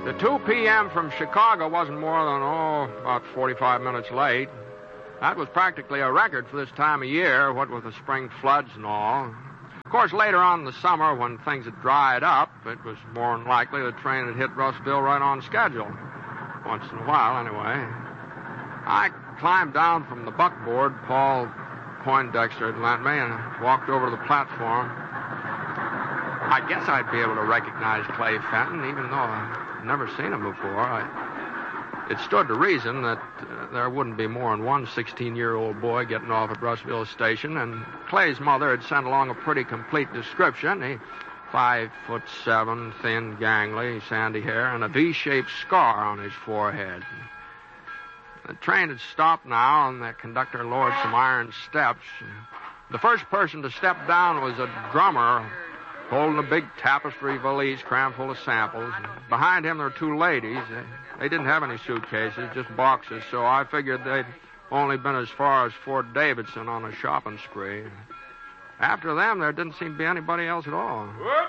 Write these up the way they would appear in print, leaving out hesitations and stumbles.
The 2 p.m. from Chicago wasn't more than, about 45 minutes late. That was practically a record for this time of year, what with the spring floods and all. Of course, later on in the summer, when things had dried up, it was more than likely the train had hit Russville right on schedule. Once in a while, anyway. I climbed down from the buckboard Paul Poindexter had lent me and walked over to the platform. I guess I'd be able to recognize Clay Fenton, even though I'd never seen him before. It stood to reason that there wouldn't be more than one 16-year-old boy getting off at Russville Station, and Clay's mother had sent along a pretty complete description. He 5'7", thin, gangly, sandy hair, and a V-shaped scar on his forehead. The train had stopped now, and the conductor lowered some iron steps. The first person to step down was a drummer holding a big tapestry valise crammed full of samples. Behind him there were 2 ladies. They didn't have any suitcases, just boxes, so I figured they'd only been as far as Fort Davidson on a shopping spree. After them, there didn't seem to be anybody else at all.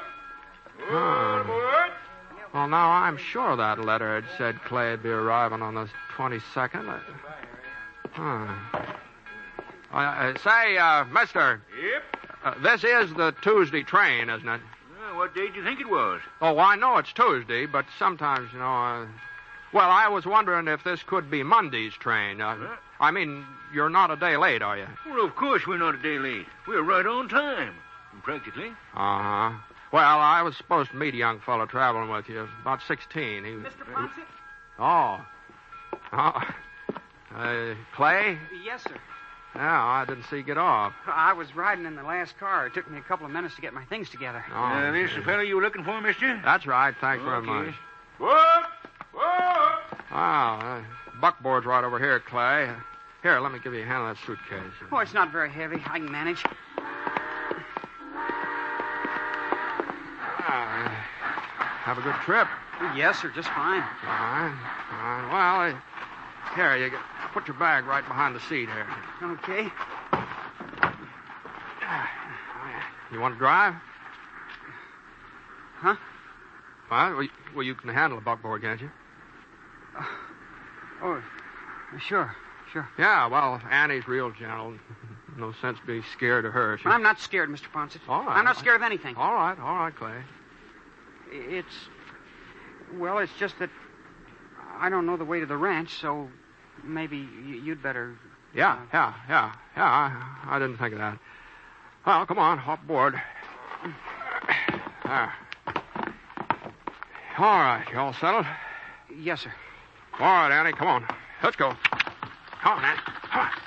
Well, now, I'm sure that letter had said Clay would be arriving on the 22nd. Say, mister. Yep? This is the Tuesday train, isn't it? What day do you think it was? Oh, I know it's Tuesday, but sometimes, well, I was wondering if this could be Monday's train. I mean, you're not a day late, are you? Well, of course we're not a day late. We're right on time, practically. Uh-huh. Well, I was supposed to meet a young fellow traveling with you, about 16. Mr. Ponset? Clay? Yes, sir. Yeah, I didn't see you get off. I was riding in the last car. It took me a couple of minutes to get my things together. This the fellow you were looking for, mister? That's right. Thanks very much. What? Buckboard's right over here, Clay. Here, let me give you a hand on that suitcase. Oh, it's not very heavy. I can manage. Have a good trip. Yes, sir. Just fine. Fine. Well, here, you put your bag right behind the seat here. Okay. You want to drive? Huh? Well, you can handle a buckboard, can't you? Sure. Yeah, well, Annie's real gentle. No sense being scared of her. I'm not scared, Mr. Ponset. All right. I'm not scared of anything. All right, Clay. It's just that I don't know the way to the ranch, so maybe you'd better... Yeah. I didn't think of that. Well, come on, hop aboard. There. All right, you all settled? Yes, sir. All right, Annie, come on. Let's go. Come on, Annie. Come on.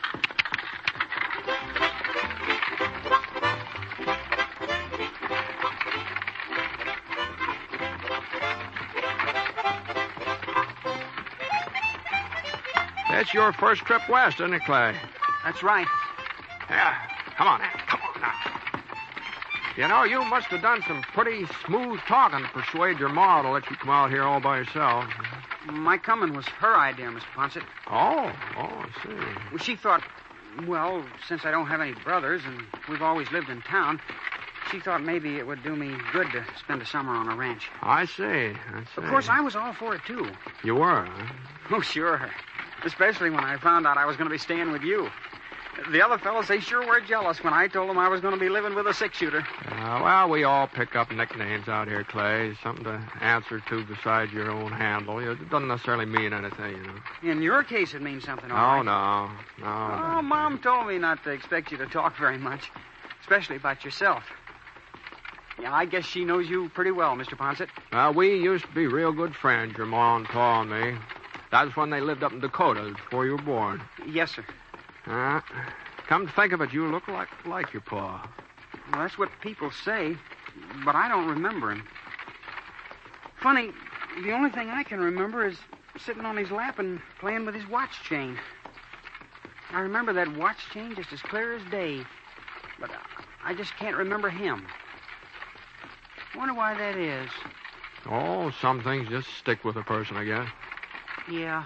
That's your first trip west, isn't it, Clay? That's right. Yeah. Come on, Annie. Come on now. You know, you must have done some pretty smooth talking to persuade your ma to let you come out here all by yourself. My coming was her idea, Mr. Ponset. Oh, I see. Well, she thought, since I don't have any brothers and we've always lived in town, she thought maybe it would do me good to spend a summer on a ranch. I see. Of course, I was all for it, too. You were, huh? Oh, sure. Especially when I found out I was going to be staying with you. The other fellows, they sure were jealous when I told them I was going to be living with a six-shooter. Well, we all pick up nicknames out here, Clay. Something to answer to besides your own handle. It doesn't necessarily mean anything, you know. In your case, it means something, all right. No. Oh, Mom told me not to expect you to talk very much, especially about yourself. Yeah, I guess she knows you pretty well, Mr. Ponset. Well, we used to be real good friends, your ma and Pa and me. That was when they lived up in Dakota before you were born. Yes, sir. Come to think of it, you look like your pa. Well, that's what people say, but I don't remember him. Funny, the only thing I can remember is sitting on his lap and playing with his watch chain. I remember that watch chain just as clear as day, but I just can't remember him. I wonder why that is. Oh, some things just stick with a person, I guess. Yeah.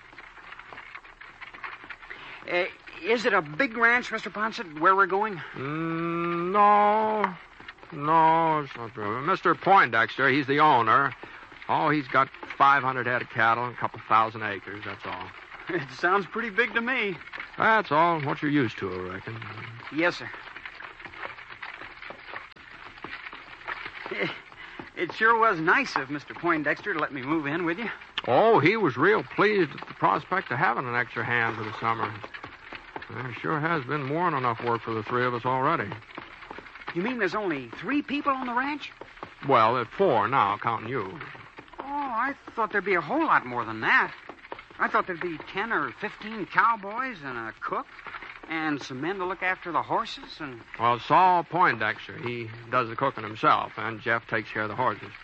Is it a big ranch, Mr. Ponset, where we're going? No, it's not true. Mr. Poindexter, he's the owner. Oh, he's got 500 head of cattle and a couple thousand acres, that's all. It sounds pretty big to me. That's all what you're used to, I reckon. Yes, sir. It sure was nice of Mr. Poindexter to let me move in with you. Oh, he was real pleased at the prospect of having an extra hand for the summer. There sure has been more than enough work for the three of us already. You mean there's only 3 people on the ranch? Well, at 4 now, counting you. Oh, I thought there'd be a whole lot more than that. I thought there'd be 10 or 15 cowboys and a cook and some men to look after the horses and... Well, Saul Poindexter, he does the cooking himself, and Jeff takes care of the horses.